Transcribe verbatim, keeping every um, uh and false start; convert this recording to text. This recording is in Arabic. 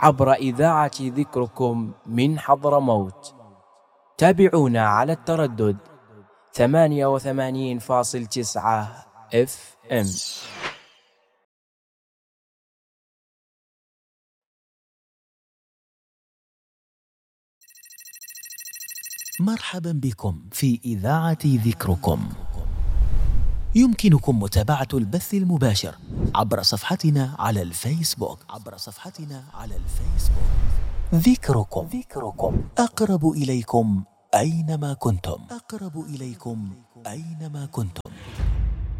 عبر إذاعة ذكركم من حضرموت. تابعونا على التردد ثمانية وثمانين فاصل تسعة اف ام. مرحبا بكم في إذاعة ذكركم. يمكنكم متابعة البث المباشر عبر صفحتنا على الفيسبوك عبر صفحتنا على الفيسبوك ذكركم. ذكركم أقرب إليكم أينما كنتم. أقرب إليكم أينما كنتم.